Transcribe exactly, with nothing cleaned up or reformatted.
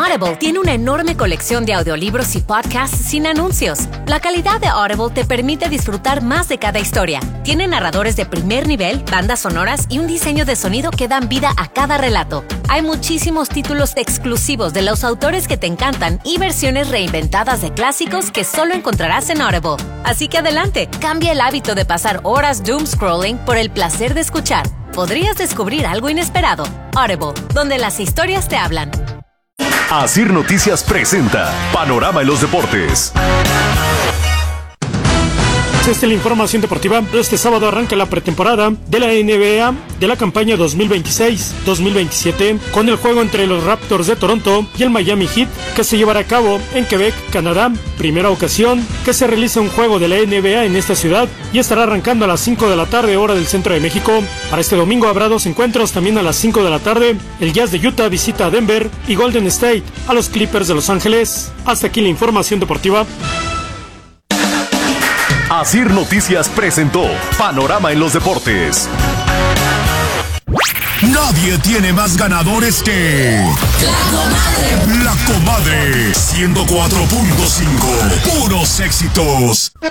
Audible tiene una enorme colección de audiolibros y podcasts sin anuncios. La calidad de Audible te permite disfrutar más de cada historia. Tiene narradores de primer nivel, bandas sonoras y un diseño de sonido que dan vida a cada relato. Hay muchísimos títulos exclusivos de los autores que te encantan y versiones reinventadas de clásicos que solo encontrarás en Audible. Así que adelante, cambia el hábito de pasar horas doom scrolling por el placer de escuchar. Podrías descubrir algo inesperado. Audible, donde las historias te hablan. Asir Noticias presenta Panorama en los Deportes. Esta es la información deportiva. Este sábado arranca la pretemporada de la N B A de la campaña dos mil veintiséis dos mil veintisiete con el juego entre los Raptors de Toronto y el Miami Heat, que se llevará a cabo en Quebec, Canadá. Primera ocasión que se realiza un juego de la N B A en esta ciudad y estará arrancando a las cinco de la tarde hora del centro de México. Para este domingo habrá dos encuentros también a las cinco de la tarde. El Jazz de Utah visita a Denver y Golden State a los Clippers de Los Ángeles. Hasta aquí la información deportiva. Asir Noticias presentó Panorama en los Deportes. Nadie tiene más ganadores que La Comadre. La Comadre ciento cuatro punto cinco. Puros éxitos.